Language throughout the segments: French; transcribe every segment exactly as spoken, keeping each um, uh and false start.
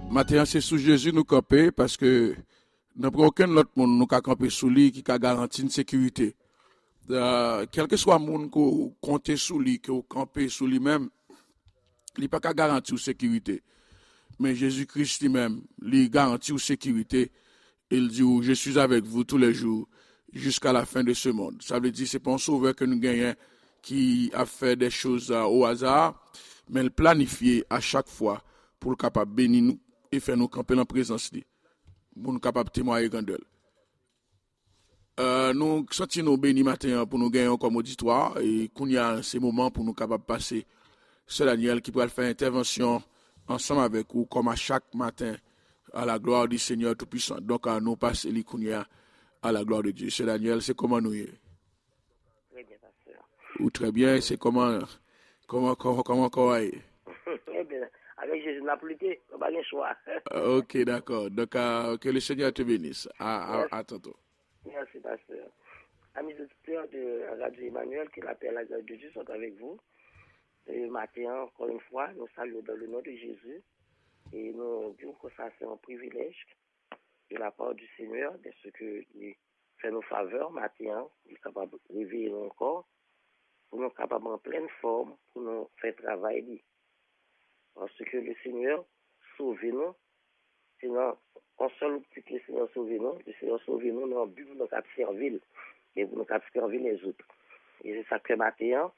Maintenant, c'est sous Jésus nous camper parce que n'a pas aucun autre monde nous ca camper sous lui qui a garanti une sécurité. Euh, quel que soit le monde qu'on compte sous lui, qu'on camper sous lui-même, il n'a pas qu'à garantir une sécurité. Mais Jésus-Christ lui-même, il garantit une sécurité. Il dit, je suis avec vous tous les jours jusqu'à la fin de ce monde. Ça veut dire que ce n'est pas un sauveur que nous gagnons qui a fait des choses euh, au hasard, mais il planifie à chaque fois pour le capable bénir nous et faire nous camper en présence de lui, pour nous capable témoigner grandeur. Euh, nous sentons nous bénis matin pour nous gagner comme auditoire et qu'on y a ces moments pour nous capables passer. C'est Daniel qui pourra faire intervention ensemble avec vous comme à chaque matin à la gloire du Seigneur Tout-Puissant. Donc à nous passer les Kounia à la gloire de Dieu. C'est Daniel, c'est comment nous y est? Très bien, pasteur. Ou très bien, c'est comment comment comment comment comment est? Eh bien, avec Jésus n'a plus été, on n'a pas de choix. Ok, d'accord. Donc euh, que le Seigneur te bénisse. À, à, à tantôt. Merci, pasteur. Amis auditeurs de Radio Emmanuel, qui l'appelle la grâce de Dieu, sont avec vous. Ce matin, encore une fois, nous saluons dans le nom de Jésus et nous disons que ça c'est un privilège de la part du Seigneur de ce qu'il fait nos faveurs matin, il est capable de réveiller encore, pour nous capables en pleine forme, pour nous faire travailler. Parce que le Seigneur sauve nous, sinon, on seul petit que le Seigneur sauve nous, le Seigneur sauve nous, nous, but pour nous servir, et pour nous servir les autres. Et c'est ça que matin,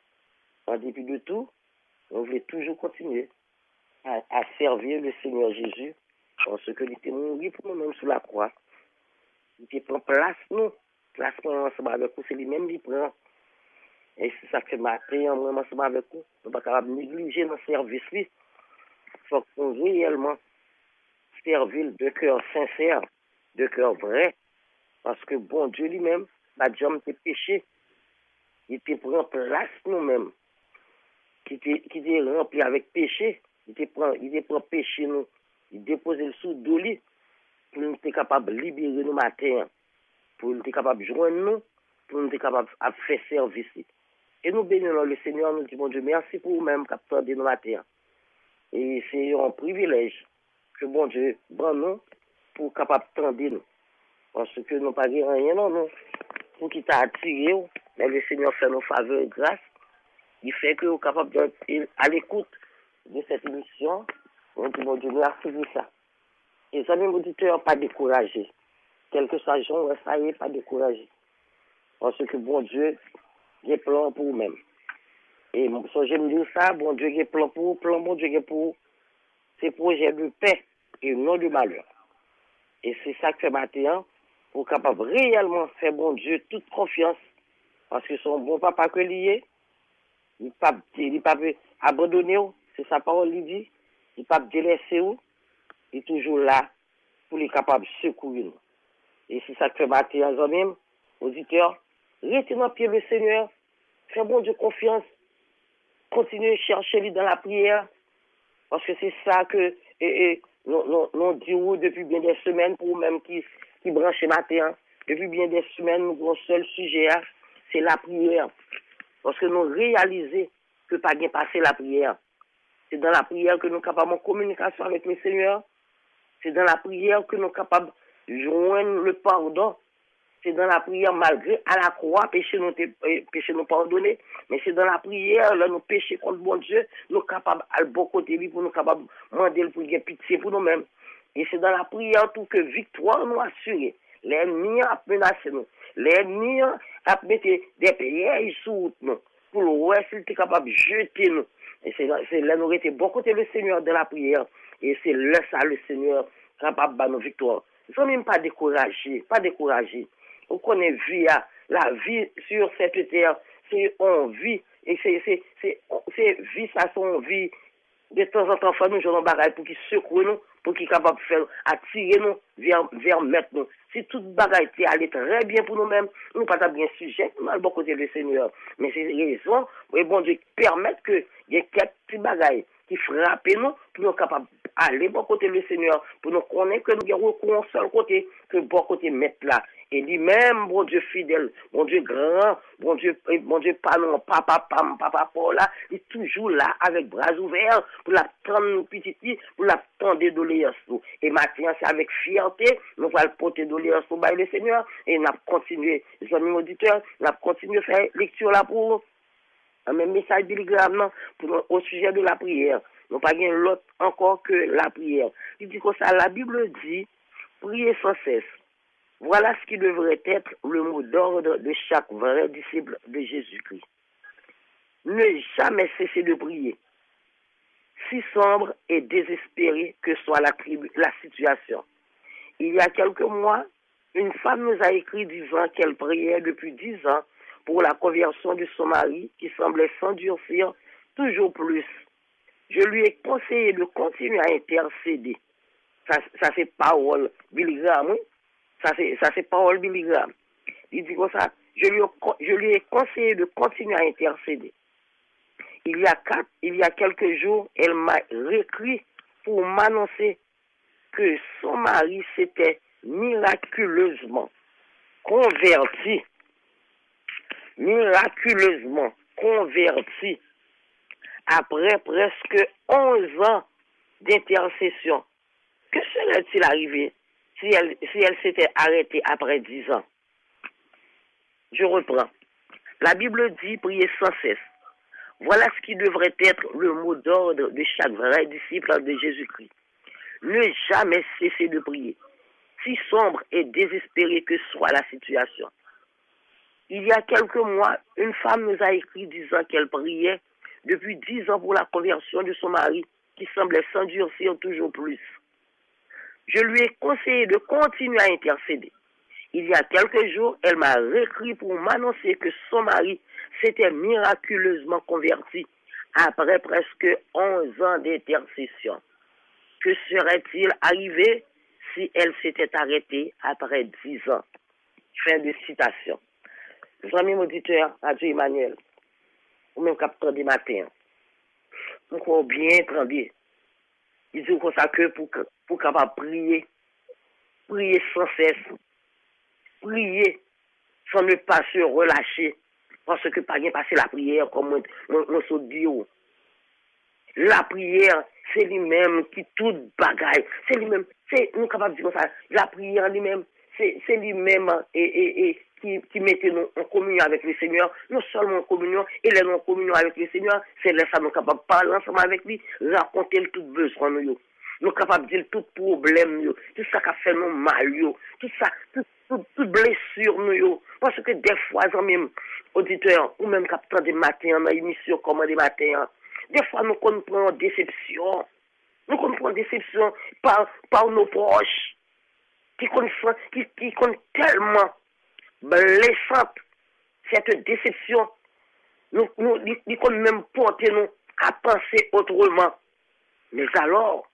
en dépit de tout, on voulait toujours continuer à, à servir le Seigneur Jésus, parce qu'il était mort pour nous-mêmes sur la croix. Il était prend place, nous, place pour nous ensemble avec nous, c'est lui-même qui prend. Et c'est ça que matin, moi, ensemble avec nous, on ne peut pas négliger notre service. Il faut qu'on réellement servir de cœur sincère, de cœur vrai, parce que bon Dieu lui-même, n'a jamais été péché. Il était prend place nous-mêmes, qui était, qui était rempli avec péché. Il était prend, il était prend péché nous. Il déposait le sous de lui pour nous être capable de libérer nous matin, pour nous être capable de joindre nous, pour nous être capable de faire service. Et nous bénissons le Seigneur, nous disons, bon Dieu, merci pour vous-même, capteur de nous matin. Et c'est un privilège que bon Dieu prend nous pour capable de tendre nous. Parce que nous pas rien, non, non. Pour qu'il t'a attiré, mais le Seigneur fait nos faveurs et grâce. Il fait que vous êtes capable d'être à l'écoute de cette émission. On dit, bon Dieu, merci pour ça. Et ça, mes auditeurs, pas découragés. Quel que soit le genre, ça y est, pas découragés. Parce que bon Dieu, il y a plan pour vous-même. Et so, j'aime dire ça, bon Dieu, il y a plan pour vous, plan bon Dieu, il y a pour ces projets de paix et non de malheur. Et c'est ça que fait matin, pour capable réellement faire bon Dieu toute confiance. Parce que son bon papa que lié, il ne peut pas abandonner, c'est sa parole, il dit. Il ne peut pas délaisser, il est toujours là pour les capables de secourir. Et c'est ça que fait matin, même, auditeurs, restez dans le pied le Seigneur, fais bon Dieu confiance, continuez à chercher lui dans la prière, parce que c'est ça que et, et, nous, nous, nous disons depuis bien des semaines, pour vous-même qui, qui branchent matin, depuis bien des semaines, nous avons un seul sujet, c'est la prière. Parce que nous réalisons que pas bien passer la prière. C'est dans la prière que nous sommes capables de communication avec le Seigneur. C'est dans la prière que nous sommes capables de joindre le pardon. C'est dans la prière, malgré à la croix, péché nous, péché nous pardonner. Mais c'est dans la prière, là, nous péchons contre bon Dieu, nous sommes capables à le bon côté lui, pour nous capables de demander pour qu'il pitié pour nous-mêmes. Et c'est dans la prière tout que victoire nous assure. L'ennemi a menacé nous. L'ennemi a mis des pièges sous nous. Pour le reste, il était capable de jeter nous. Et c'est là, c'est là nous étions bon côté le Seigneur de la prière. Et c'est là ça le Seigneur capable de nos victoires. Nous ne sommes même pas découragés, pas découragés. On connaît vie, la vie sur cette terre, c'est on vit. Et c'est, c'est, c'est, c'est vie, ça, son vie. De temps en temps, il faut nous jouer un bagage pour qu'il secoue nous, pour qu'il soit capable de faire attirer nous vers, vers mettre nous. Si toute bagage allait très bien pour nous-mêmes, nous ne sommes pas bien sujet, nous allons côté du Seigneur. Mais c'est raison, et bon Dieu, permettre qu'il y ait quelques petits bagages qui frappent nous, pour nous capables aller bon côté le Seigneur, pour nous connaître que nous avons un seul côté, que bon côté mettre là. Et lui-même, bon Dieu fidèle, bon Dieu grand, bon Dieu, bon Dieu pas non, papa, pam, papa, Paul là, il est toujours là, avec bras ouverts, pour la prendre petit, pour la prendre de doléances. Et maintenant, c'est avec fierté, nous allons porter doléances pour le Seigneur, et nous allons continuer, les amis auditeurs, nous allons continuer à faire lecture là pour un même message télégramme pour au sujet de la prière. Nous pas gain l'autre encore que la prière. Il dit comme ça, la Bible dit, priez sans cesse. Voilà ce qui devrait être le mot d'ordre de chaque vrai disciple de Jésus-Christ. Ne jamais cesser de prier, si sombre et désespéré que soit la, tribu, la situation. Il y a quelques mois, une femme nous a écrit disant qu'elle priait depuis dix ans pour la conversion de son mari qui semblait s'endurcir toujours plus. Je lui ai conseillé de continuer à intercéder. Ça, ça c'est parole Billy Graham, oui? Ça c'est, ça c'est parole Billy Graham. Il dit comme ça, je lui, je lui ai conseillé de continuer à intercéder. Il y a quatre, il y a quelques jours, elle m'a réécrit pour m'annoncer que son mari s'était miraculeusement converti, miraculeusement converti après presque onze ans d'intercession. Que serait-il arrivé si elle, si elle s'était arrêtée après dix ans? Je reprends. La Bible dit prier sans cesse. Voilà ce qui devrait être le mot d'ordre de chaque vrai disciple de Jésus-Christ. Ne jamais cesser de prier, si sombre et désespéré que soit la situation. Il y a quelques mois, une femme nous a écrit disant qu'elle priait depuis dix ans pour la conversion de son mari, qui semblait s'endurcir toujours plus. Je lui ai conseillé de continuer à intercéder. Il y a quelques jours, elle m'a réécrit pour m'annoncer que son mari s'était miraculeusement converti après presque onze ans d'intercession. Que serait-il arrivé si elle s'était arrêtée après dix ans? Fin de citation. Les amis auditeurs, Radio Emmanuel, ou même capteur du matin, nous croyons bien prendre. Il dit comme ça que pour, pour capable prier, prier sans cesse, prier sans ne pas se relâcher, parce que pas bien passer la prière comme on se dit. La prière, c'est lui-même qui tout bagaille. C'est lui-même, c'est nous capables de dire ça. La prière lui-même, c'est, c'est lui-même et, et, et qui, qui mettait nous en communion avec le Seigneur. Non seulement en communion, et les non en communion avec le Seigneur, c'est là ça nous capables de parler ensemble avec lui, raconter le tout besoin nous. Nous capables de dire tout problème nous, tout ça qui a fait nous mal nous, tout ça, tout, tout, toute blessure nous. Parce que des fois, même auditeurs, ou même capteur des matins, dans l'émission comme des matins, des fois, nous comprenons déception. Nous comprenons déception par, par nos proches qui connaissent, qui, qui connaissent tellement blessante cette déception. Nous, nous, ils connaissent même porter nous à penser autrement. Mais alors,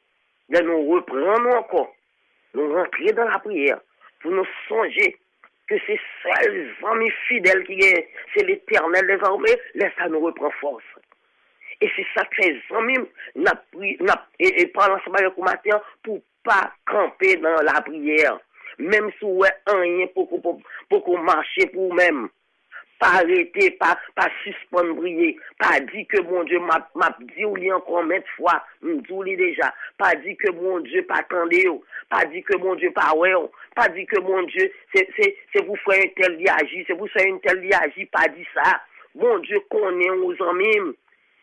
de nous reprendre encore, nous rentrer dans la prière pour nous songer que ces seuls amis fidèles qui est, c'est l'Éternel des armées, laisse ça nous reprend force. Et c'est ça que les amis n'a pris, n'a, et, et parlent ensemble avec le matin pour pas camper dans la prière. Même si vous avez rien pour, pour, pour, pour marcher pour vous-même. Pas arrêter, pas, pas suspendre prier. Pas dire que mon Dieu m'a, m'a dit ou li encore maintes fois, m'dou déjà. Pas dire que mon Dieu pas attendé ou. Pas dire que mon Dieu pas ouais ou. Pas dire que mon Dieu, c'est, c'est, c'est vous faire une telle liagie, c'est vous faire une telle liagie, pas dire ça. Mon Dieu connaît aux amis.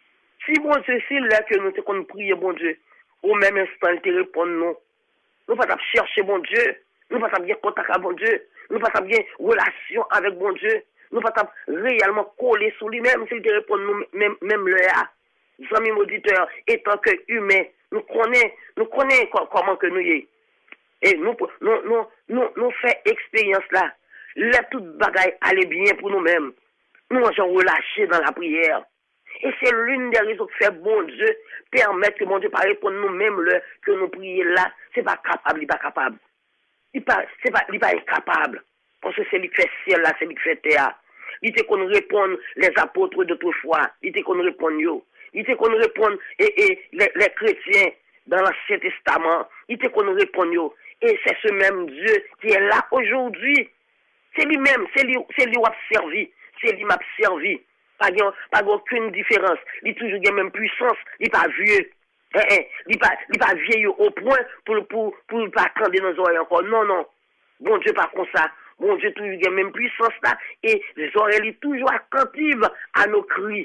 Si bon Dieu, c'est là que nous te qu'on prie, bon Dieu, au même instant, il te répond non. Nous ne pas chercher bon Dieu. Nous ne pas bien contact avec bon Dieu. Nous ne pas bien relation avec bon Dieu. Nous ne pas réellement coller sur lui-même s'il te répond nous, même, même le là. Amis auditeurs, étant que humains, nous connaissons, nous connaissons comment que nous y est. Et nous, nous, nous, nous, nous faisons expérience là. Là, toute bagaille allait bien pour nous-mêmes. Nous avons relâché dans la prière. Et c'est l'une des raisons que fait bon Dieu permettre que mon Dieu parle pour nous-mêmes le que nous prions là, c'est pas capable, il n'est pas capable. Il pas, c'est pas, il pas incapable. Parce que c'est lui qui fait ciel là, c'est lui qui fait terre. Il était qu'on répond les apôtres d'autrefois. Il était qu'on répond yo. Il était qu'on répond et, et les, les chrétiens dans l'Ancien Testament, il te qu'on répond. Et c'est ce même Dieu qui est là aujourd'hui. C'est lui-même, c'est lui, c'est lui qui a servi, c'est lui qui m'a servi. Pas, pas aucune différence. Il a toujours la même puissance, il n'est pas vieux. Eh, eh, il n'est pas, pas vieille au point pour pour pour pas attendre dans nos oreilles encore. Non, non. Bon Dieu, pas comme ça. Bon Dieu, toujours la même puissance là. Et les oreilles toujours attentives à nos cris.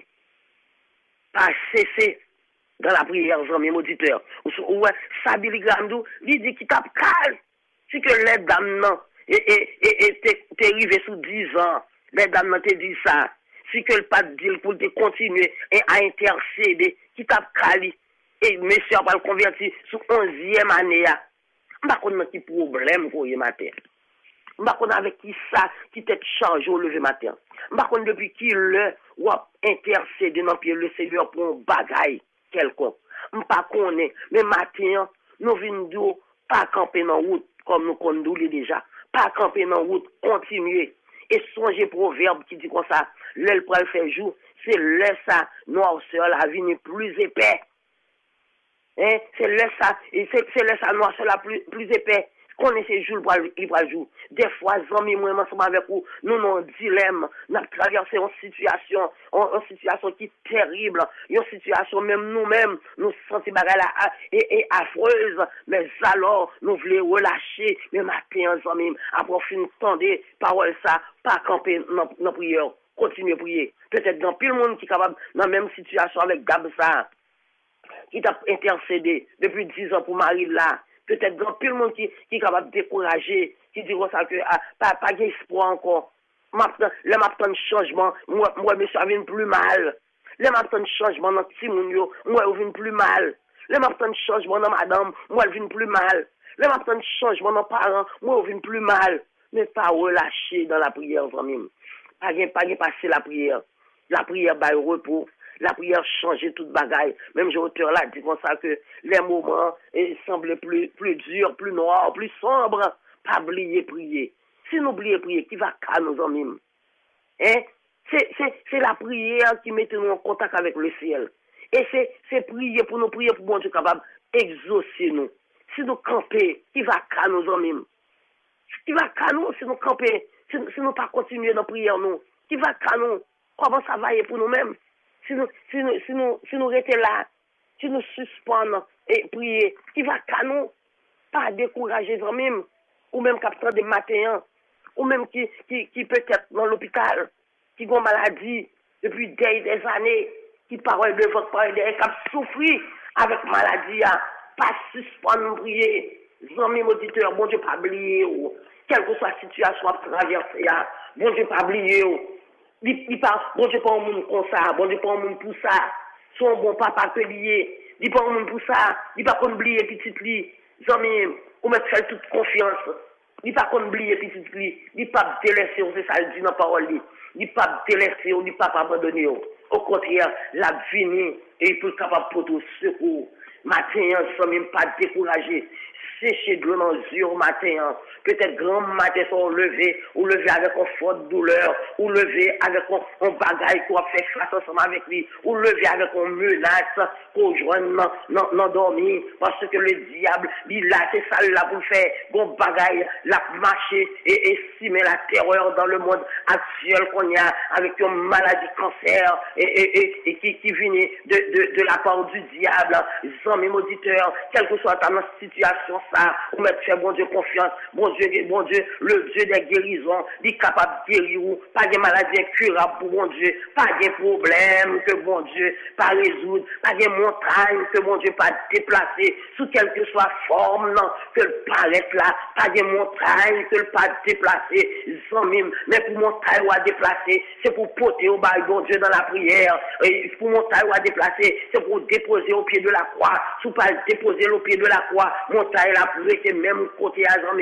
Pas cesser dans la prière, mes auditeurs. Ou ça, Billy Graham, il dit qu'il tape calme. Si que les dames, non, et, et, et, et t'es arrivé sous dix ans, les dames, non, t'es dit ça. Si que le pas dit pour te continuer et à intercéder, qui tape calme. Et monsieur va le convertir sous onzième année. Je ne sais pas quel problème pour le matin. Je ne sais pas avec qui ça, qui t'est chargé au lever matin. Je ne sais pas depuis qui le ou intercéder dans le Seigneur pour un bagaille quelconque. Je ne sais pas connaître. Mais matin, nous venons pas camper dans la route comme nous conduisons déjà. Pas camper dans la route, continuer. Et songer proverbe qui dit comme ça, l'aile pour le faire jour, c'est là ça, noirceur, la vie n'est plus épais. Hein? C'est là ça, et c'est, c'est là ça, noirceur, la plus, plus épais. Connaissez jour pour le jour. Des fois, amis, moi, ensemble avec vous, nous, avons un dilemme. Nous avons traversé une situation, une situation qui est terrible. Une situation, même nous-mêmes, nous sentons bagarre et, et affreuse. Mais alors, nous voulons relâcher. Mais matin, amis, après, fin tendez, parole ça, pas camper dans la prière. Continuez à prier. Peut-être dans plus le monde qui est capable, dans la même situation avec Gabza, qui t'a intercédé depuis dix ans pour Marie là. Peut-être grand tout le monde qui, qui est capable de décourager, qui dit ça que ah, pas, pas d'espoir encore. Le m'attend changement, moi, moi, monsieur, je viens plus mal. Le m'attend changement dans Timounio, moi, je viens plus mal. Le m'attend changement dans madame, moi, je viens plus mal. Le m'attend changement dans parents, moi, je viens plus mal. Mais pas relâcher dans la prière, famille. Pas de pas passer la prière. La prière, bah, repos. La prière changeait toute bagaille. Même j'ai auteur là dit comme ça que les moments eh, semblaient plus, plus durs, plus noirs, plus sombres. Pas oublier prier. Si nous oublions prier, qui va qu'à nos amis? Hein? C'est, c'est, c'est la prière qui met nous en contact avec le ciel. Et c'est, c'est prier pour nous prier pour bon Dieu capable d'exaucer nous. Si nous camper, qui va qu'à nos amis? Qui va qu'à nous si nous camper? Si, si nous pas continuer dans la prière nous? Qui va qu'à nous? Comment ça va y pour nous-mêmes? Si nous, si nous, si nous, si nous restons là, si nous suspendons et prier, qui va qu'à nous, pas décourager même, ou même capteur de matin, ou même qui, qui, qui peut-être dans l'hôpital, qui ont maladie depuis des, des années, qui parle de votre parole, qui souffrir avec maladie, pas suspendre prier, amis auditeurs, bon Dieu, pas oublier, quelle que soit la situation à traverser, bon Dieu, pas oublier. Il parle, bon Dieu, pas un monde comme ça, bon Dieu, pas un monde pour ça. Son bon papa peut lier, il pas un monde pour ça, il pas qu'on oublier petit li. Zami, ou mettre faire toute confiance. Il pas qu'on oublier petit li, il pas délaisser, c'est ça le dit dans la parole. Il pas délaisser, il pas abandonner. Au contraire, la vie et il peut capable pour tout secours. Matin, sans même pas décourager. Sécher de l'eau dans les yeux au matin. Peut-être grand matin, sont levés, ou lever avec une forte douleur, ou lever avec un, un bagaille qu'on a fait face ensemble avec lui, ou lever avec une menace qu'on joigne dans dans dormir, parce que le diable, il a, c'est ça là pour faire, bon bagaille, la marcher et estimer la terreur dans le monde actuel qu'on y a, avec une maladie cancer, et, et, et, et qui, qui vient de, de, de la part du diable, sans mes auditeurs, quelle que soit ta situation, ça, ou mettre faire bon Dieu confiance, bon Dieu, bon Dieu, le Dieu des guérisons, il est capable de guérir, pas de maladie incurable pour bon Dieu, pas de problème que bon Dieu pas résoudre, pas de montagne que bon Dieu pas déplacer, sous quelque soit forme, non, que le paraît là, pas de montagne que le pas déplacer, sans même, mais pour montagne ou à déplacer, c'est pour porter au bas bon Dieu dans la prière, et pour montagne ou à déplacer, c'est pour déposer au pied de la croix, sous pas déposer au pied de la croix, montagne la pour être même côté à même, la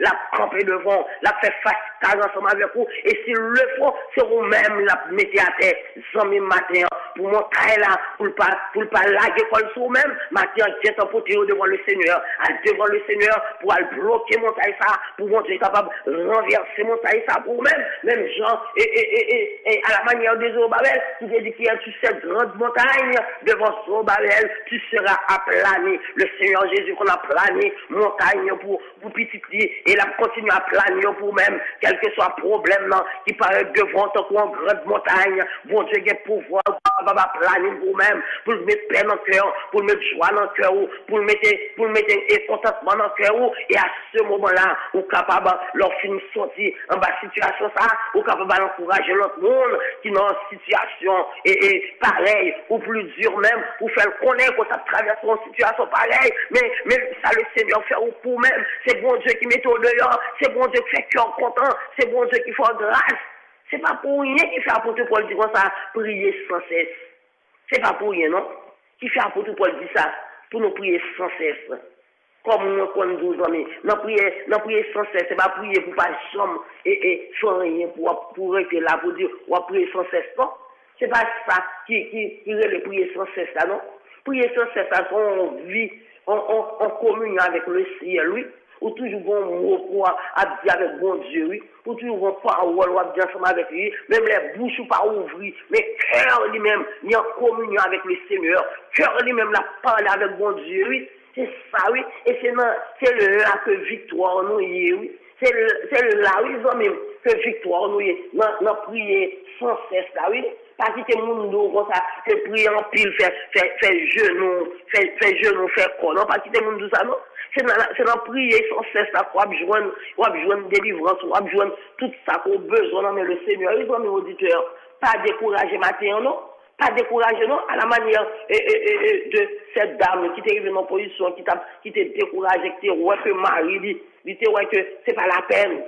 la camper devant, la faire face ensemble avec vous, et s'il le faut, c'est vous-même la mettez à terre, sans même matin, pour monter là, pour pas, pour pas laguer comme sur vous-même, matin, tiens, pour devant le Seigneur, devant le Seigneur, pour aller bloquer mon taille ça, pour montrer capable de renverser mon taille ça pour vous-même, même Jean, et, et, et, et, et à la manière de Zorobabel, qui dit qu'il y a sur cette grande montagne, devant Zorobabel, tu seras aplani, le Seigneur Jésus qu'on a plané, montagne pour, pour petit et la continue à planer pour même, quel que soit problème, non, qui paraît devant toi, en grande montagne, bon Dieu, il pouvoir, va planer pour même, pour le mettre paix dans le cœur, pour le mettre joie dans le cœur, pour le mettre, pour le mettre contentement dans le cœur, et à ce moment-là, ou capable, leur film sortir en bas situation ça, ou capable d'encourager l'autre monde, qui dans une situation, et, et pareille, ou plus dure même, pour faire connaître qu'on a traversé une situation pareille, mais, mais ça le Seigneur fait ou pour même, c'est bon Dieu qui met au dehors, c'est bon Dieu qui fait cœur content, c'est bon Dieu qui fait grâce. C'est pas pour rien qui fait apôtre Paul dire ça, prier sans cesse. C'est pas pour rien, non? Qui fait apôtre Paul dire ça, pour nous prier sans cesse. Comme nous connaissons douze ans, non prier, non prier sans cesse, c'est pas prier pour pas chambre et, et sans rien pour, pour être là, pour dire, ou prier sans cesse, non? C'est pas ça qui, qui, qui est le prier sans cesse, là, non? Prier sans cesse, là, on vit en, en, en communion avec le ciel, oui. Ou toujours bon mot pour dire avec bon Dieu, oui. Ou toujours bon parole, ou dire ensemble avec lui. Même les bouches ou pas ouvrir. Mais cœur lui-même, il est en communion avec le Seigneur. Cœur lui-même, la parole avec bon Dieu, oui. C'est ça, oui. Et c'est, c'est là que victoire nous y est, oui. C'est, c'est là, oui, même, que victoire nous y est. Nous prier sans cesse, là, oui. Pas quitter mon dos comme ça, que prier en pile, faire, faire, faire genou, faire, faire genou, faire quoi. Non, pas quitter mon dos ça, non. C'est dans, c'est dans prier sans cesse, là, qu'on va joindre, on va joindre délivrance, on va joindre tout ça qu'on a besoin, mais le Seigneur, ils ont mes auditeurs, pas décourager matin, non? Pas décourager, non? À la manière et, et, et, de cette dame qui était arrivée en position, qui t'a, qui t'a découragé, qui t'a ouais que Marie, dit, dit, ouais que c'est pas la peine.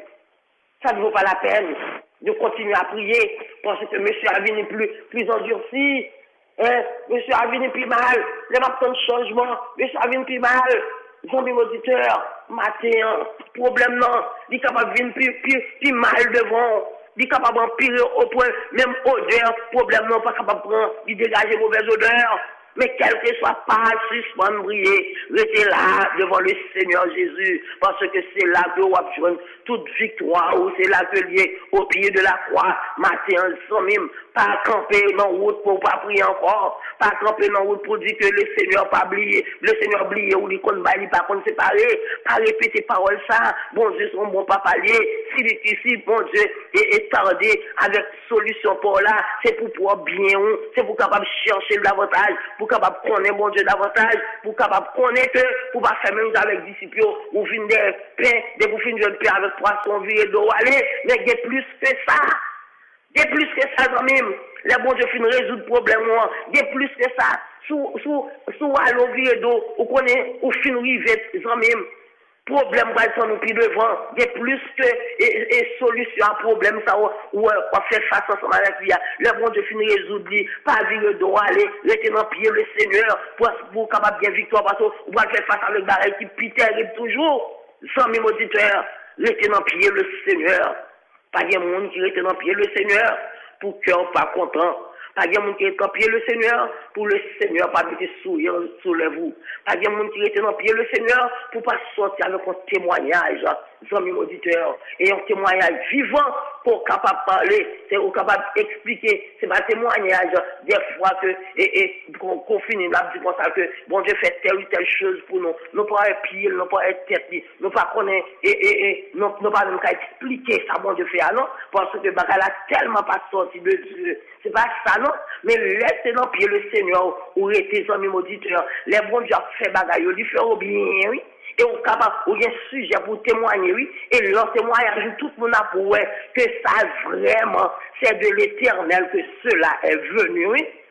Ça ne vaut pas la peine de continuer à prier, parce que monsieur a venu plus, plus endurci, hein? Monsieur a venu plus mal, les matins de changement, monsieur a venu plus mal. Zombie auditeur, matin, problème non, il est capable de venir plus, plus, plus mal devant, il est capable d'empirer au point, même odeur, problème non, pas capable de prendre, il dégage mauvaise odeur. Mais quel que soit pas, suspendre, briller, restez là devant le Seigneur Jésus, parce que c'est là que vous avez toute victoire, ou c'est là que lié au pied de la croix, matin, sans même, pas camper dans la route pour pas prier encore, pas camper dans la route pour dire que le Seigneur pas oublié, le Seigneur oublié, ou les comptes baillés, pas qu'on séparer, pas répéter parole ça, bon Dieu, son bon papa lié, s'il est ici, bon Dieu, et, et tarder avec solution pour là, c'est pour pouvoir bien, c'est pour capable chercher davantage, pour capable connaître mon Dieu davantage, pour capable connaître, pour pas faire même avec disciples, ou finir des pains, des pour finir de pain avec poisson, virer d'eau, aller, mais il y a plus que ça. Il y a plus que ça, quand même. Les bon Dieu finissent de résoudre le problème, il y a plus que ça. Sous, sous, sous, à l'eau, virer d'eau, ou connaît, ou finir rivet, quand même. Problème va être nous plus devant, il y a plus que et, et solution à problème ça ou on fait face ensemble avec lui. Le bon Dieu finit résoudre, pas dire de aller, rester dans pied le Seigneur pour pour capable bien victoire parce qu'on va faire face avec des qui pite arrive toujours. Sans mes auditeurs, rester dans pied le Seigneur. Pas de monde qui reste dans pied le Seigneur pour cœur pas content. Pas de monde qui est dans pied le Seigneur pour le Seigneur pas mettre sourire sur les vous. Pas de monde qui est dans pied le Seigneur pour pas sortir avec un témoignage, amis auditeurs, et un témoignage vivant pour capable parler, c'est capable d'expliquer, c'est pas témoignage des fois que et et qu'on finit là dit comme ça que bon Dieu fait telle ou telle chose pour nous, nous pas être pied, nous pas être tête, nous pas connaître et et et nous nous pas même expliquer ça bon Dieu fait non parce que bagala tellement pas sorti de Dieu. C'est pas ça non, mais laissez dans pied le Seigneur ou restez amis auditeurs, les bons Dieu fait bagaille, il fait au bien oui. Et on capable, ou bien sujet pour témoigner, oui, et leur témoignage, tout le monde a pour que ça vraiment, c'est de l'Éternel que cela est venu, oui.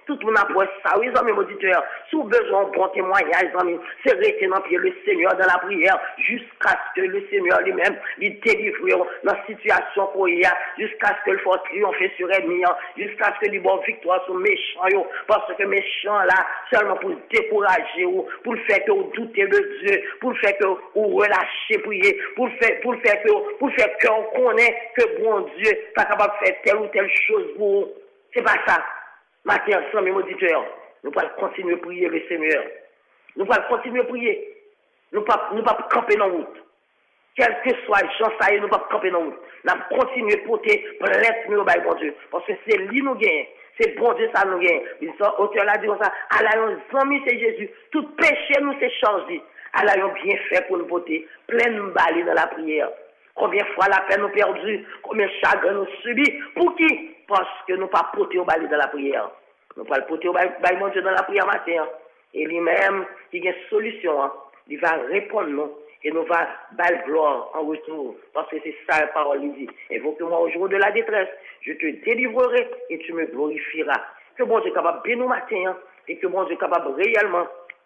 Tout le monde approche ça, oui, amis auditeurs. Sous besoin de bon témoignage, amis, c'est rester dans le Seigneur dans la prière jusqu'à ce que le Seigneur lui-même il délivre dans la situation qu'on y a, jusqu'à ce que le fort triompher sur l'ennemi, jusqu'à ce que les bonnes victoires sont méchants, parce que méchants là, seulement pour décourager, pour le faire que vous doutez de Dieu, pour le faire que vous relâchez prier, pour le faire, pour le faire que, pour le faire qu'on connaît que bon Dieu n'est pas capable de faire telle ou telle chose pour vous. C'est pas ça. Maintenant, ensemble, mes auditeurs, nous allons continuer à prier le Seigneur. Nous allons continuer à prier. Nous ne pouvons pas, nous pas camper dans la route. Quel que soit le gens, ça y est, nous ne pouvons pas camper dans la route. Nous allons continuer à porter plainte nous au bon Dieu. Parce que c'est lui nous gagne. C'est bon Dieu ça nous gagne. L'auteur l'a dit comme ça. Allah, nos amis, c'est Jésus. Tout péché nous c'est changé. Allah, a bien fait pour nous voter. Plein de balles dans la prière. Combien de fois la peine nous perdue, combien de chagrin nous subit. Pour qui? Parce que nous ne pas porter au balai dans la prière. Nous ne pas porter au balai mon Dieu dans la prière matin. Et lui-même, il y a une solution. Hein. Il va répondre nous. Et nous va balle gloire en retour. Parce que c'est ça la parole il dit. Évoque-moi au jour de la détresse. Je te délivrerai et tu me glorifieras. Que bon Dieu est capable de bénir nous matin. Hein, et que bon Dieu est capable réellement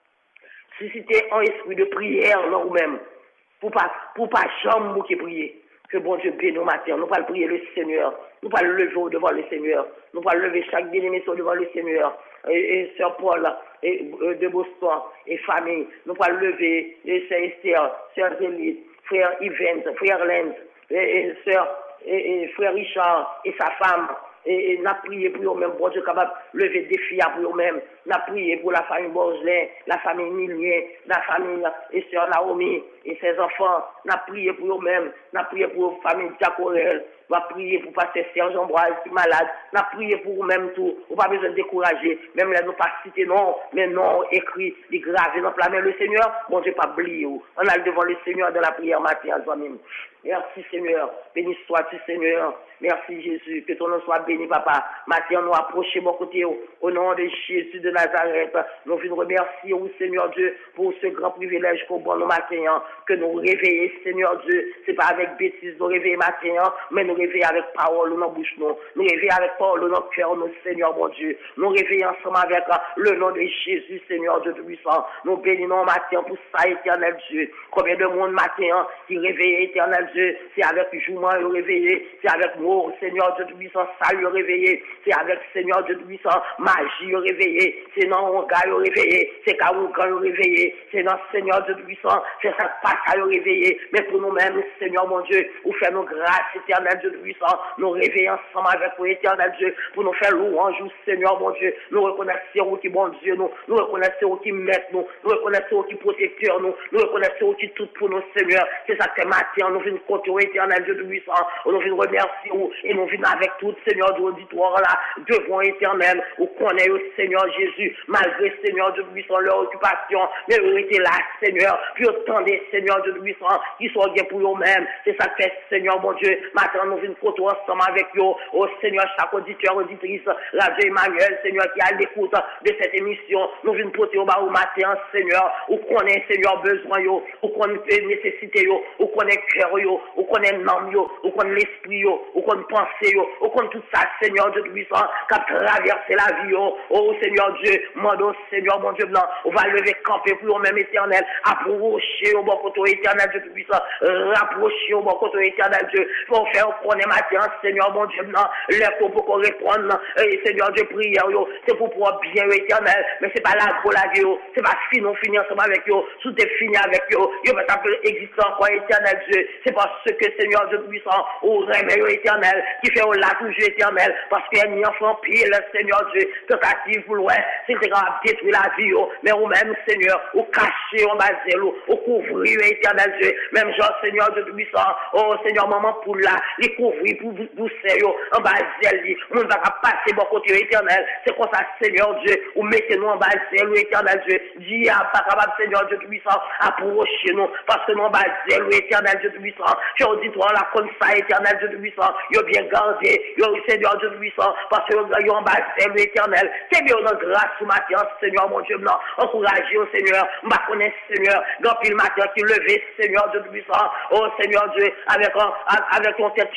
susciter un esprit de prière dans nous-mêmes. Pour pas, pour pas jamais qui prier. Que bon Dieu bénisse nos matins. Nous pas prier le Seigneur. Nous pas le lever devant le Seigneur. Nous pas lever chaque bien-aimé devant le Seigneur. Et, et Sœur Paul, et, et de Boston, et famille. Nous pas lever, et Sœur Esther, Sœur Zélie, Frère Yves, Frère Lenz, et, et Sœur, et, et Frère Richard, et sa femme. Et, et n'a prié pour eux-mêmes, bon Dieu capable de lever des filles pour eux-mêmes. N'a prié pour la famille Borgelin, la famille Milien, la famille et sœur Naomi et ses enfants. N'a prié pour eux-mêmes. N'a prié pour la famille Diacorel. N'a prié pour pasteur Serge Ambroise qui est malade. N'a prié pour eux-mêmes tout. On n'a pas besoin de décourager. Même là, nous pas citer non, mais non, écrit, les gravé dans la main le Seigneur. Bon Dieu pas oublier. On a devant le Seigneur dans la prière matin à toi-même. Merci Seigneur. Béni sois-tu Seigneur. Merci Jésus. Que ton nom soit béni, papa. Maintenant, nous approchons mon côté au nom de Jésus de Nazareth. Nous voulons remercier au Seigneur Dieu pour ce grand privilège qu'on bon nous matin, que nous réveillons, Seigneur Dieu. C'est pas avec bêtises nous réveiller matin, mais nous réveiller avec parole dans notre bouche, nous. Nous réveiller avec parole dans notre cœur, nous, Seigneur mon Dieu. Nous réveiller ensemble avec le nom de Jésus, Seigneur Dieu Tout-Puissant. Nous bénissons matin pour ça, éternel Dieu. Combien de monde matin qui réveille, éternel Dieu, c'est avec jourment le réveillé, c'est avec nous, Seigneur Dieu Tout-Puissant, salut réveillé, c'est avec Seigneur Dieu Tout-Puissant, magie réveillé, c'est dans on gars réveillé, c'est quand on gars réveillé, c'est dans Seigneur Dieu Tout-Puissant, c'est ça pas ça réveillé, mais pour nous-mêmes, Seigneur mon Dieu, vous faites nos grâces, éternel Dieu Tout-Puissant, nous réveiller ensemble avec vous, éternel Dieu, pour nous faire louange, Seigneur mon Dieu, nous reconnaissons qui bon Dieu, nous, nous reconnaissons qui maître nous, nous reconnaissons qui protecteur nous, nous reconnaissons qui tout pour nous, Seigneur, c'est ça que matin, nous venons compter, éternel Dieu Tout-Puissant, nous venons remercier et nous venons avec tout, Seigneur de l'auditoire là, devant éternel, où connaît le Seigneur Jésus, malgré Seigneur Dieu Tout-Puissant, leur occupation, mais vous étiez là, Seigneur, puis autant des Seigneur Dieu Tout-Puissant, qui sont bien pour eux-mêmes, c'est ça que fait Seigneur mon Dieu, maintenant nous venons compter ensemble avec eux, au Seigneur, chaque auditeur, auditrice, Radio Emmanuel, Seigneur, qui a l'écoute de cette émission, nous venons porter au bas au matin, Seigneur, où connaît Seigneur besoin, où connaît nécessité, où connaît cœur, où connaît l'âme, où connaît l'esprit, où connaît pensée, où connaît tout ça, Seigneur Dieu Tout-Puissant, qui a traversé la vie, oh Seigneur Dieu, mon Seigneur, mon Dieu blanc, on va lever camper pour nous-mêmes éternel, approcher au bon côté éternel Dieu Tout-Puissant, rapprocher au bon côté éternel Dieu, pour faire connaître matin, Seigneur, mon Dieu blanc, lève pour qu'on répondre, et Seigneur Dieu, prière, c'est pour pouvoir bien éternel, mais c'est pas la gros la vie, c'est pas fini, on finit ensemble avec eux, sous t'es fini avec eux, yo, mais ça peut exister encore éternel Dieu, c'est parce que Seigneur Dieu Tout-Puissant, au remède éternel, qui fait au lac toujours éternel, parce qu'il y a un enfant pile, Seigneur Dieu, tentative pour loin, c'est capable de détruire la vie, mais au même Seigneur, au cacher, au baser, au couvrir éternel Dieu, même genre Seigneur Dieu Tout-Puissant, oh Seigneur, maman pour là, les couvrir pour doucer, en baser, on ne va pas passer bon côté éternel, c'est comme ça Seigneur Dieu, ou mettez-nous en baser, éternel Dieu, dis à pas capable Seigneur Dieu Tout-Puissant, approchez nous, parce que nous en baser, éternel Dieu Tout-Puissant, tu as dit toi là comme ça éternel Dieu Tout-Puissant, yo bien gardé, yo Seigneur Dieu Tout-Puissant, parce que yo en baser, éternel, c'est bien dans grâce ce matin, Seigneur mon Dieu blanc, encouragez au Seigneur, m'a connaît Seigneur, dans le matin qui levé, Seigneur Dieu Tout-Puissant, oh Seigneur Dieu, avec avec ton tête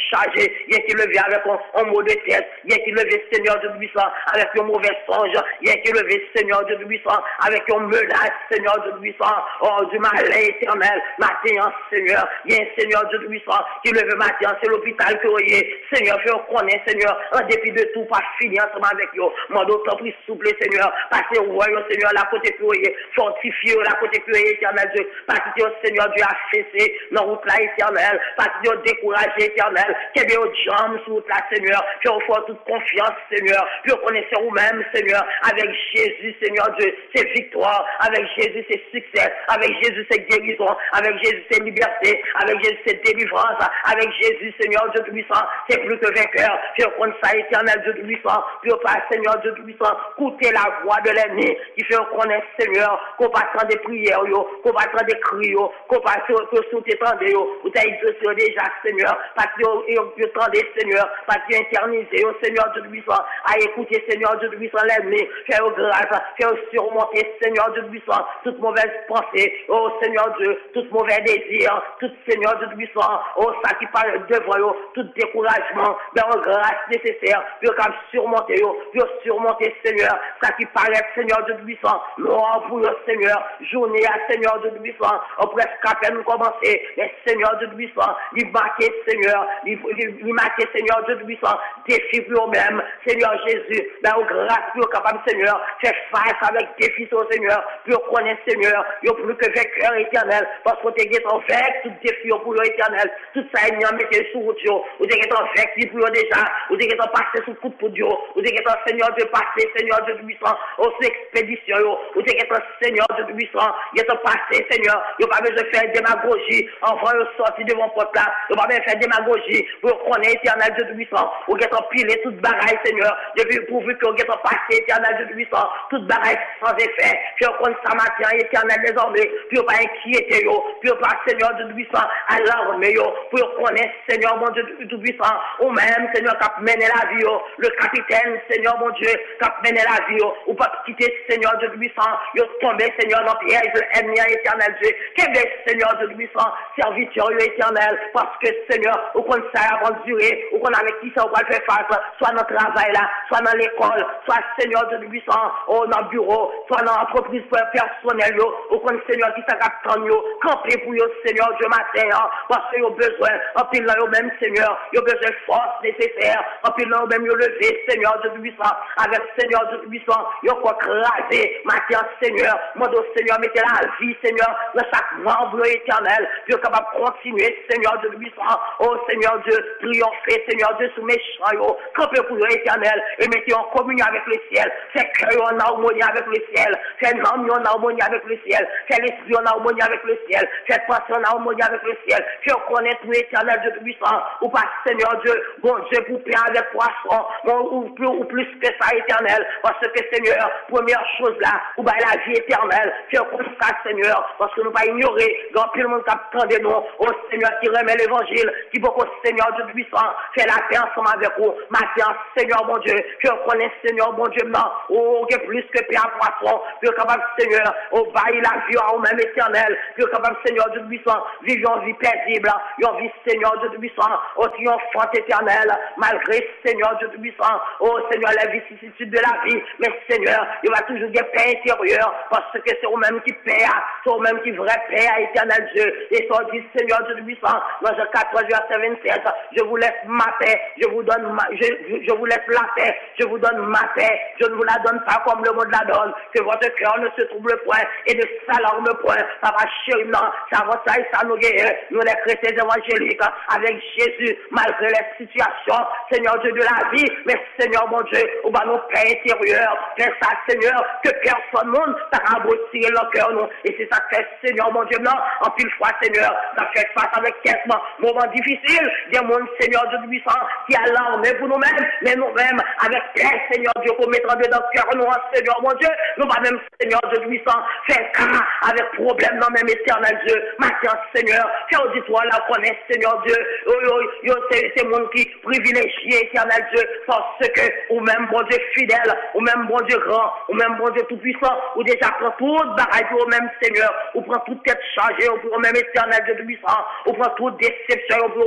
chargé, il y a qui levé avec un, un mot de tête, il y a qui levé, Seigneur Dieu puissant, avec un mauvais songe, il y a qui levé, Seigneur Dieu puissant, avec un menace, Seigneur Dieu puissant, oh, du mal éternel, matin, Seigneur, il y a un Seigneur Dieu puissant, qui leve matin, c'est l'hôpital que vous voyez, Seigneur, fais connaître, Seigneur, en dépit de tout, pas fini ensemble avec vous, moi d'autant plus souple, Seigneur, passez au royaume, Seigneur, la côté que vous voyez, fortifiez la côté que vous voyez, éternel Dieu, parce que Seigneur Dieu a fessé, dans route là, éternel, parce que Dieu découragé, éternel, qu'il y ait des jambes sur route là, Seigneur, fais au fort toute confiance, Seigneur, puis reconnaissez vous-même, Seigneur, avec Jésus, Seigneur Dieu, c'est victoire, avec Jésus, c'est succès, avec Jésus, c'est guérison, avec Jésus, c'est liberté, avec Jésus, c'est délivrance, avec Jésus, Seigneur Dieu puissant, c'est plus que vainqueur, puis reconnaissez ça, éternel Dieu puissant, puis pas, Seigneur Dieu puissant, écoutez la voix de l'ennemi, qui fait reconnaître, Seigneur, qu'on passe des prières, qu'on passe des cris, qu'on passe que sous tes tendez, ou t'as exaucé déjà, Seigneur, parce que vous tendez, Seigneur, parce que éternisé, Seigneur Dieu puissant, à écouter, Seigneur Dieu puissant, l'ennemi, fais grâce, fais surmonter, Seigneur Dieu puissant, toute mauvaise pensée, oh Seigneur Dieu, toute mauvais désir, tout Seigneur Dieu puissant, oh ça qui parle de vous, tout découragement, mais en grâce nécessaire, puis comme surmonter, puis surmonter, Seigneur, ça qui paraît, Seigneur Dieu puissant, noir pour le Seigneur, journée à Seigneur Dieu puissant, on presque à peine commencer, mais Seigneur Dieu puissant, il marquait, Seigneur, il marquait, Seigneur Dieu puissant, défi pour eux-mêmes, Seigneur Jésus, mais en grâce, puis capable, Seigneur, faire face avec défi, au Seigneur, puis connaître, Seigneur, il y a plus que vainqueur éternel, parce qu'on t'est en fait, tout défi pour l'éternel, tout ça, il y a mis sur route, ou t'es en fait, pour déjà, ou t'es en passé sous coup de poudre, ou t'es en Seigneur Dieu passé, Seigneur Dieu puissant, aux expéditions, ou t'es en Seigneur Dieu puissant, il est passé, Seigneur, il n'y a pas besoin de faire démagogie, enfin, il sortir devant porte là, il n'y a pas besoin de faire démagogie, pour connaître éternel Dieu puissant, ou t'es empilé toute bagaille, Seigneur, depuis pourvu que vous êtes passé, éternel Dieu puissant, toute bagaille sans effet, puis on compte ça matin, éternel désormais, puis on pas inquiéter, puis on pas, Seigneur Dieu puissant, à l'armée, pour connaître, Seigneur, mon Dieu tout puissant, ou même, Seigneur, qui a mené la vie, le capitaine, Seigneur, mon Dieu, qui a mené la vie, ou pas quitter, Seigneur Dieu puissant, il est tombé, Seigneur, dans le piège, l'ennemi éternel Dieu, quel est, Seigneur Dieu puissant, serviteur éternel, parce que, Seigneur, ou qu'on sait avant de durer, ou qu'on avec qui ça, on va faire face, soit dans le travail là, soit dans l'école, soit, Seigneur Dieu puissant, ou dans le bureau, soit dans l'entreprise personnelle, ou qu'on, Seigneur, qui s'attend, camper pour eux, Seigneur Dieu matin, parce qu'ils ont besoin, en plus là, même, Seigneur, ils ont besoin de force nécessaire, en plus là, même, ils ont levé, Seigneur Dieu puissant, avec Seigneur Dieu puissant, ils ont quoi craser, matin, Seigneur, moi, Seigneur, mettez la vie, Seigneur, dans chaque membre éternel, puis capable de continuer, Seigneur Dieu puissant, oh Seigneur Dieu, triompher, Seigneur Dieu, sous mes chants, camper pour l'éternel, et mettez en communion avec le ciel, fait cœur en harmonie avec le ciel, fait l'âme en harmonie avec le ciel, fait l'esprit en harmonie avec le ciel, fait pensée en harmonie avec le ciel, fait connaître l'éternel Dieu puissant, ou pas Seigneur Dieu, bon Dieu, pour paix avec poisson, ou plus, ou plus que ça éternel, parce que Seigneur, première chose là, ou bah la vie éternelle, fait comme ça Seigneur, parce que nous pas ignorer, dans tout le monde qui attend de nous, au Seigneur qui remet l'évangile, qui veut qu'au Seigneur Dieu puissant, fait la paix ensemble avec vous, maintenant Seigneur mon Dieu, je connais Seigneur mon Dieu maintenant, oh, que plus que paix à poisson, puis capable Seigneur, au bail la vie au même éternel, puis capable Seigneur Dieu puissant, vivons vie paisible, yon vie Seigneur Dieu puissant, au triomphant éternel, malgré Seigneur Dieu puissant, oh Seigneur la vicissitude de la vie, mais Seigneur, il va toujours des paix intérieure, parce que c'est au même qui paie, c'est au même qui vrai paix à éternel Dieu, et ça dit Seigneur Dieu puissant, dans Jean quatorze, verset vingt-sept, je vous laisse ma paix, je vous donne ma, je, je, je vous laisse la paix, je vous donne ma paix, je ne vous la donne pas comme le monde la donne, que votre cœur ne se trouble point, et ne s'alarme point, ça va chérir, non, ça va ça et ça nous guérir, nous les chrétiens évangéliques, avec Jésus, malgré les situations, Seigneur Dieu de la vie, mais Seigneur mon Dieu, on va nous paix intérieure, fais ça Seigneur, que personne monde, ça va tirer leur cœur, non, et c'est ça que fait Seigneur mon Dieu, non, en pile fois Seigneur, ça fait face avec quelques moments difficiles, des mondes Seigneur Dieu puissant, qui a l'armée pour nous-mêmes, mais nous-mêmes, avec paix Seigneur Dieu, pour mettre en dedans cœur, nous, Seigneur mon Dieu, nous va même Seigneur Dieu puissant, faire cas avec problème dans même éternel Dieu, maintenant Seigneur, fais auditoire la connaître Seigneur Dieu, oh, oh, oh, c'est c'est monde qui privilégie éternel Dieu, parce que, ou même bon Dieu fidèle, ou même bon Dieu grand, ou même bon Dieu tout puissant, ou déjà prend toute bagaille pour même Seigneur, ou prend toute tête chargée, ou pour même éternel Dieu puissant, ou prend toute déception, ou pour même,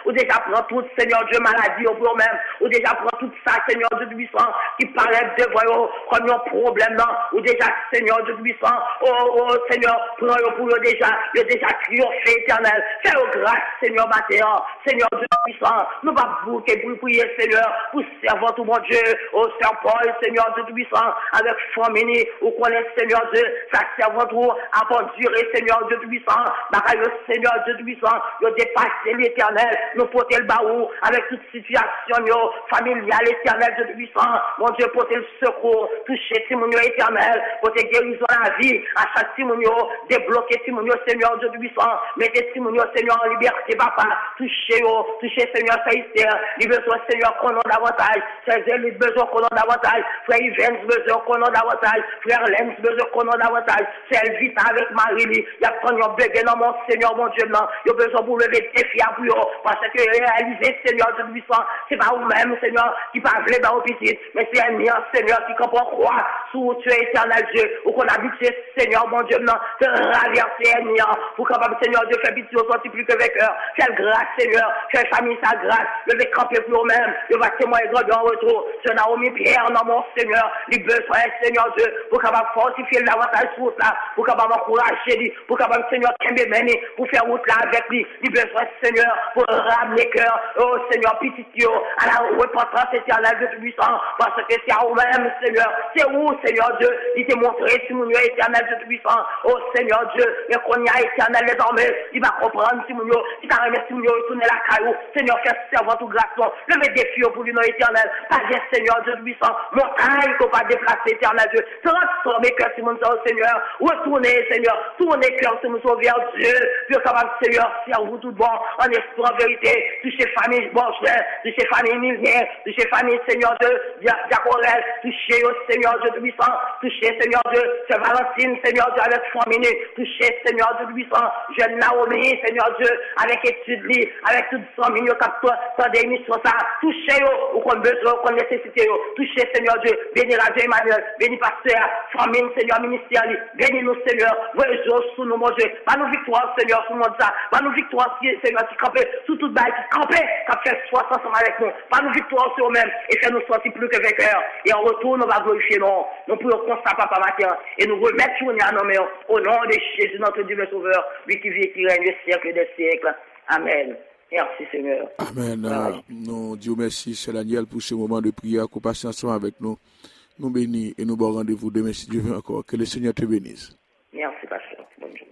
ou déjà prend tout, Seigneur Dieu, maladie pour eux-mêmes, ou déjà prend tout ça, Seigneur Dieu puissant, qui paraît devant eux comme un problème, non, ou déjà, Seigneur Dieu puissant, oh, oh, Seigneur, prends eux pour eux déjà, ils ont déjà triomphé, éternel, fais-eux grâce, Seigneur, matin, Seigneur Dieu puissant, nous va bouquer pour prier, Seigneur, pour servir tout mon Dieu, au Saint Paul, Seigneur Dieu puissant, avec famille, ou connaît, Seigneur Dieu, ça servant tout, à endurer, Seigneur Dieu puissant, bagaille, Seigneur Dieu puissant, ils ont dépassé l'éternel, nous porter le baou, avec toute situation, yo, familiale, éternel, Dieu puissant, mon Dieu, porter le secours, toucher Timonio éternel, porter guérison à la vie, à chaque Timonio, débloquer Timonio, Seigneur Dieu puissant, mettez Timonio, Seigneur, en liberté, papa, toucher, yo, toucher, Seigneur, Saïster, il besoin, Seigneur, qu'on a davantage, ses élites, besoin qu'on a davantage, frère Yves, besoin qu'on a davantage, frère Lenz, besoin qu'on a davantage, c'est vite avec Marie, il y a quand il y a bébé dans mon Seigneur, mon Dieu, non, il y a besoin pour lever des défis à vous, parce que réaliser, Seigneur Dieu puissant, c'est pas vous-même, Seigneur, qui parle dans vos petites, mais c'est un lien, Seigneur, qui comprend quoi, sous tu es éternel Dieu, ou qu'on habite, Seigneur, mon Dieu, non, de traverser un lien, pour capable, Seigneur Dieu, faire pitié au sorti plus que vainqueur, faire grâce, Seigneur, faire famille sa grâce, lever camper pour eux-mêmes, le va témoigner grand en retour, je Naomi Pierre, non, mon Seigneur, les besoins, Seigneur Dieu, pour capable fortifier davantage route là, pour capable encourager lui, pour capable, Seigneur, qu'aimer mener, pour faire route là avec lui, les besoins, Seigneur, pour ramener cœur, oh Seigneur, petit Dieu, à la repentance éternelle de puissant, parce que c'est à vous-même, Seigneur, c'est où, Seigneur Dieu, il t'est montré, Simonio éternel de puissant, oh Seigneur Dieu, mais qu'on y a éternel désormais, il va comprendre, Simonio, il t'a remis Simonio, tourner la caillou, Seigneur, fais servant tout grâce, levez des filles pour lui, non éternel, pas bien, Seigneur Dieu puissant, montagne qu'on va déplacer, éternel Dieu, transformer cœur, Simon, Seigneur, retournez, Seigneur, tournez cœur, Simon, vers Dieu, puis capable, Seigneur, serve vous tout bon, en esprit, en vérité, touchez famille, bon, touchez famille, Milien, touchez famille, Seigneur Dieu, Diacorel, touchez, Seigneur Dieu puissant, touchez, Seigneur Dieu, c'est Valentine, Seigneur Dieu, avec famille, touchez, Seigneur Dieu puissant, jeune Naomi, Seigneur Dieu, avec étude, avec toute son milieu, capteur, sans des missions, ça, touchez, ou qu'on besoin, qu'on nécessité, touchez, Seigneur Dieu, bénis Radio Emmanuel, bénis Pasteur, famille, Seigneur, ministère, bénis nous, Seigneur, voyons sous nous, mon Dieu, pas nous victoire, Seigneur, sous le monde ça, pas nous victoire, Seigneur, qui campait, sous toute balle, qui campait, qui fait soit ensemble avec nous, pas nous victoire sur nous-mêmes, et faire nous sortir plus que vainqueurs, et en retour, nous va glorifier nous, nous pouvons constater, Papa matin, et nous remettre sur nous à nos mains, au nom de Jésus, notre Dieu, le Sauveur, lui qui vit et qui règne le siècle des siècles. Amen. Merci, Seigneur. Amen. Euh, nous disons merci, c'est Daniel, pour ce moment de prière, qu'on passe ensemble avec nous. Nous bénis et nous bon rendez-vous demain si Dieu veut encore. Que le Seigneur te bénisse. Merci, Pasteur. Bonne journée.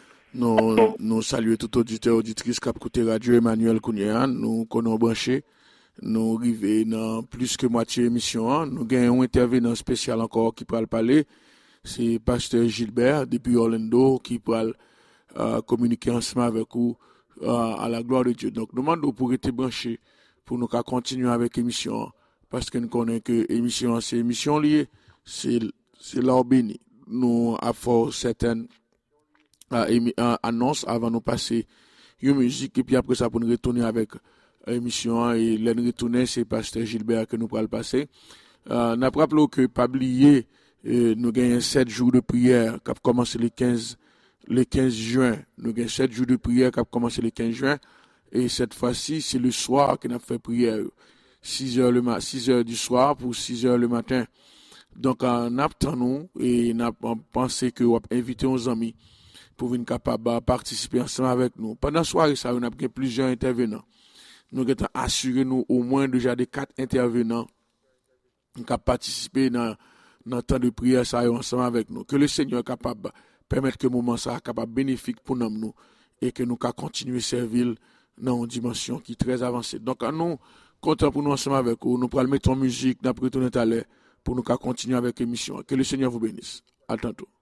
Nous, nous saluons tout auditeur, auditrice qui a écouté Radio Emmanuel Kounia. Nous connaissons branché. Nous arrivons dans plus que moitié émission. Nous gagnons un intervenant spécial encore qui pourra parler. C'est Pasteur Gilbert depuis Orlando qui pourra euh, communiquer ensemble avec vous euh, à la gloire de Dieu. Donc, nous demandons pour être branchés pour nous continuer avec l'émission. Parce que nous connaissons que l'émission, c'est émission liée, c'est, c'est l'or béni. Nous avons certaines euh, annonces avant de nous passer une musique et puis après ça pour nous retourner avec l'émission et l'en retourner c'est Pasteur Gilbert que nous pourrons le passer. Euh, nous rappelons que pas oublier euh, nous gagnons sept jours de prière qui a commencé le quinze le quinze juin. Nous gagnons sept jours de prière qui a commencé le quinze juin et cette fois-ci c'est le soir que nous avons fait prière. six heures le ma- six heures du soir pour six heures le matin. Donc en attendant et on pensé que on va inviter nos amis pour venir capable participer ensemble avec nous. Pendant la soirée ça on a pris plusieurs intervenants. Nous avons assuré nous au moins déjà des quatre intervenants qui ont participé dans dans le temps de prière ça ensemble avec nous. Que le Seigneur est capable permettre que le moment ça capable bénéfique pour nous, nous et que nous puissions continuer à servir dans une dimension qui est très avancée. Donc nous content pour nous ensemble avec vous. Nous pourrons mettre en musique d'après tout à l'heure pour nous continuer avec l'émission. Que le Seigneur vous bénisse. À tantôt.